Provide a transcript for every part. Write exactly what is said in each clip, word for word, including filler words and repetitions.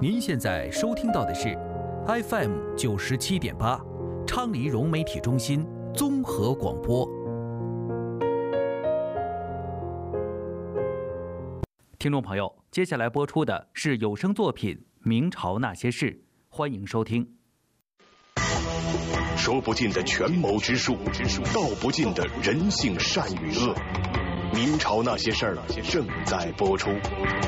您现在收听到的是 F M 九十七点八，昌黎融媒体中心综合广播。听众朋友，接下来播出的是有声作品《明朝那些事》，欢迎收听。 说不尽的权谋之术，道不尽的人性善与恶。明朝那些事儿正在播出。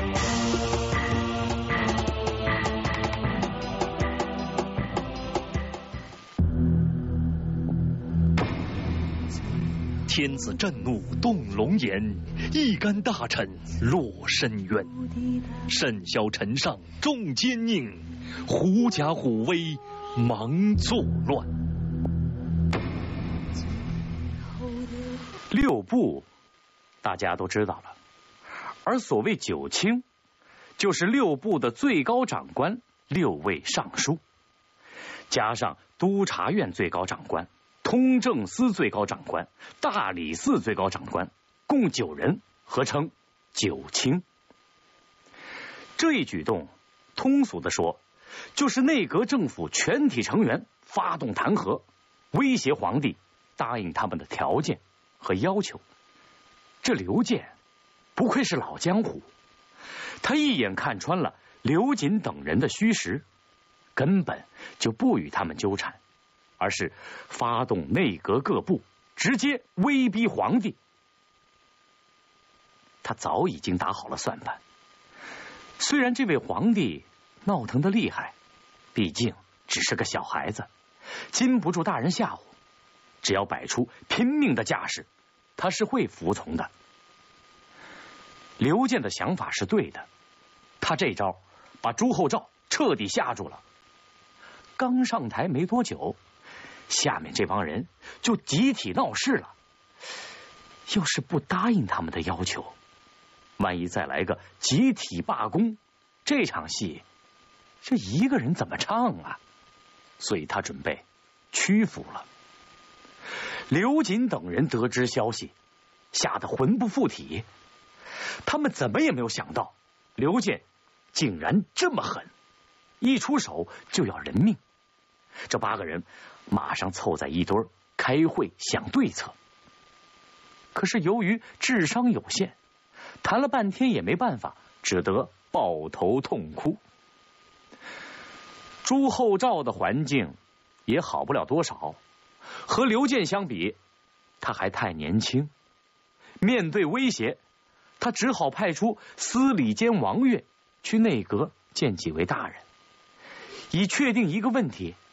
天子震怒动龙颜，一干大臣落深渊。甚嚣尘上众奸佞，狐假虎威忙作乱。 六部大家都知道了，而所谓九卿，就是六部的最高长官六位尚书，加上督察院最高长官、通政司最高长官、大理寺最高长官，共九人，合称九卿。这一举动，通俗的说，就是内阁政府全体成员发动弹劾，威胁皇帝答应他们的条件和要求。这刘建不愧是老江湖，他一眼看穿了刘瑾等人的虚实，根本就不与他们纠缠，而是发动内阁各部，直接威逼皇帝。他早已经打好了算盘，虽然这位皇帝闹腾得厉害，毕竟只是个小孩子，经不住大人吓唬，只要摆出拼命的架势，他是会服从的。刘建的想法是对的，他这招把朱厚照彻底吓住了。刚上台没多久，下面这帮人就集体闹事了。要是不答应他们的要求，万一再来个集体罢工，这场戏这一个人怎么唱啊？所以他准备屈服了。刘瑾等人得知消息，吓得魂不附体。他们怎么也没有想到，刘建竟然这么狠，一出手就要人命。这八个人马上凑在一堆儿开会想对策，可是由于智商有限，谈了半天也没办法，只得抱头痛哭。朱厚照的环境也好不了多少，和刘建相比，他还太年轻。面对威胁，他只好派出司礼监王悦去内阁见几位大人，以确定一个问题：